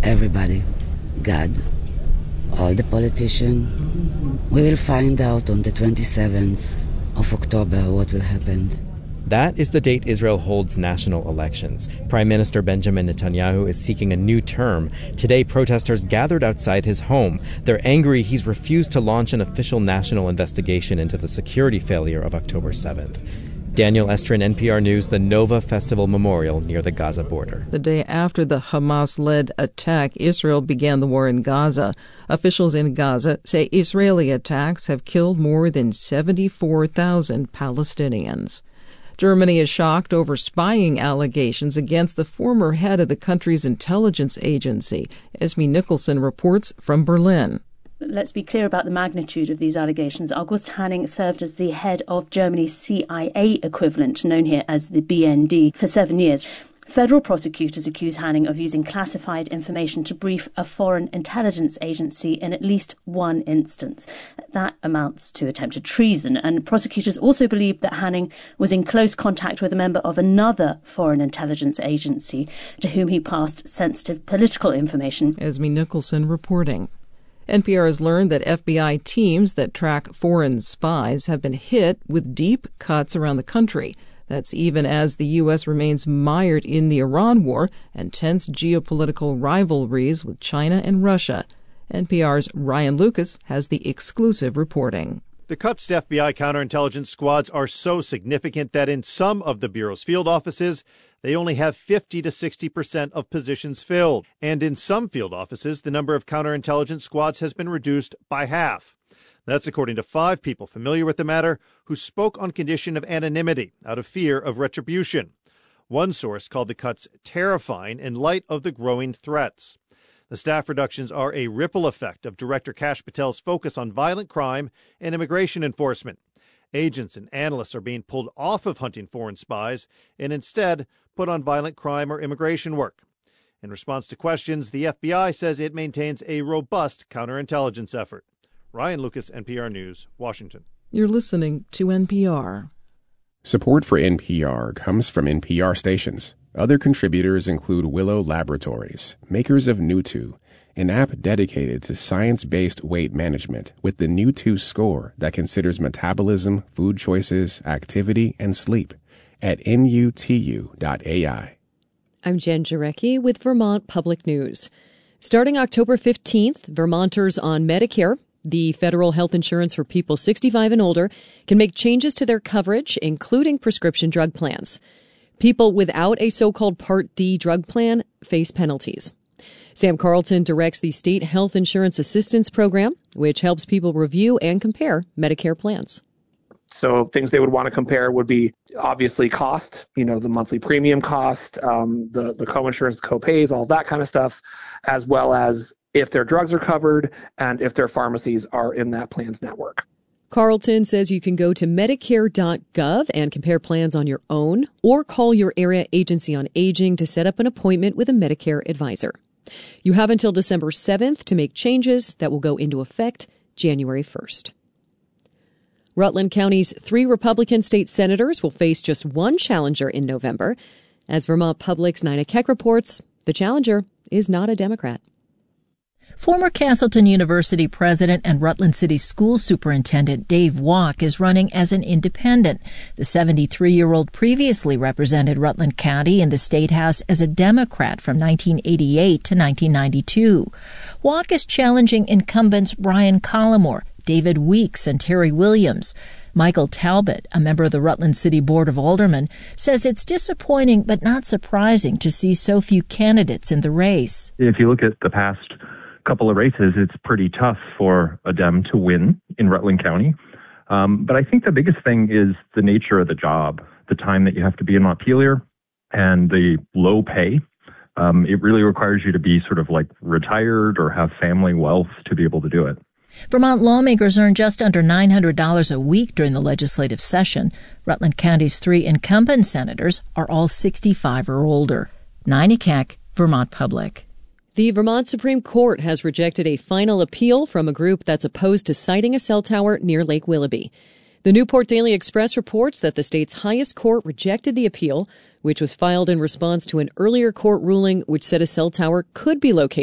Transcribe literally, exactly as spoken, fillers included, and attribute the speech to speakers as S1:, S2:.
S1: everybody, God, all the politicians. We will find out on the twenty-seventh of October what will happen.
S2: That is the date Israel holds national elections. Prime Minister Benjamin Netanyahu is seeking a new term. Today, protesters gathered outside his home. They're angry he's refused to launch an official national investigation into the security failure of October seventh. Daniel Estrin, N P R News, the Nova Festival Memorial near the Gaza border.
S3: The day after the Hamas-led attack, Israel began the war in Gaza. Officials in Gaza say Israeli attacks have killed more than seventy-four thousand Palestinians. Germany is shocked over spying allegations against the former head of the country's intelligence agency. Esme Nicholson reports from Berlin.
S4: Let's be clear about the magnitude of these allegations. August Hanning served as the head of Germany's C I A equivalent, known here as the B N D, for seven years. Federal prosecutors accuse Hanning of using classified information to brief a foreign intelligence agency in at least one instance. That amounts to attempted treason, and prosecutors also believe that Hanning was in close contact with a member of another foreign intelligence agency to whom he passed sensitive political information.
S3: Esme Nicholson reporting. N P R has learned that F B I teams that track foreign spies have been hit with deep cuts around the country. That's even as the U S remains mired in the Iran war and tense geopolitical rivalries with China and Russia. N P R's Ryan Lucas has the exclusive reporting.
S5: The cuts to F B I counterintelligence squads are so significant that in some of the Bureau's field offices, they only have fifty to sixty percent of positions filled. And in some field offices, the number of counterintelligence squads has been reduced by half. That's according to five people familiar with the matter who spoke on condition of anonymity out of fear of retribution. One source called the cuts terrifying in light of the growing threats. The staff reductions are a ripple effect of Director Kash Patel's focus on violent crime and immigration enforcement. Agents and analysts are being pulled off of hunting foreign spies and instead put on violent crime or immigration work. In response to questions, the F B I says it maintains a robust counterintelligence effort. Ryan Lucas, N P R News, Washington.
S3: You're listening to N P R.
S6: Support for N P R comes from N P R stations. Other contributors include Willow Laboratories, makers of Newtwo, an app dedicated to science-based weight management with the Newtwo score that considers metabolism, food choices, activity, and sleep at N U T U dot A I.
S7: I'm Jen Jarecki with Vermont Public News. Starting October fifteenth, Vermonters on Medicare, the federal health insurance for people sixty-five and older, can make changes to their coverage, including prescription drug plans. People without a so-called Part D drug plan face penalties. Sam Carlton directs the State Health Insurance Assistance Program, which helps people review and compare Medicare plans.
S8: So things they would want to compare would be obviously cost, you know, the monthly premium cost, um, the, the co-insurance, co-pays, all that kind of stuff, as well as if their drugs are covered and if their pharmacies are in that plan's network.
S7: Carlton says you can go to Medicare dot gov and compare plans on your own, or call your area agency on aging to set up an appointment with a Medicare advisor. You have until December seventh to make changes that will go into effect January first. Rutland County's three Republican state senators will face just one challenger in November. As Vermont Public's Nina Keck reports, the challenger is not a Democrat.
S9: Former Castleton University president and Rutland City School Superintendent Dave Walk is running as an independent. The seventy-three-year-old previously represented Rutland County in the State House as a Democrat from nineteen eighty-eight to nineteen ninety-two. Walk is challenging incumbents Brian Collmore, David Weeks, and Terry Williams. Michael Talbot, a member of the Rutland City Board of Aldermen, says it's disappointing but not surprising to see so few candidates in the race.
S10: If you look at the past couple of races, it's pretty tough for a Dem to win in Rutland County. Um, but I think the biggest thing is the nature of the job, the time that you have to be in Montpelier, and the low pay. Um, it really requires you to be sort of like retired or have family wealth to be able to do it.
S9: Vermont lawmakers earn just under nine hundred dollars a week during the legislative session. Rutland County's three incumbent senators are all sixty-five or older. Nina Keck, Vermont Public.
S7: The Vermont Supreme Court has rejected a final appeal from a group that's opposed to siting a cell tower near Lake Willoughby. The Newport Daily Express reports that the state's highest court rejected the appeal, which was filed in response to an earlier court ruling which said a cell tower could be located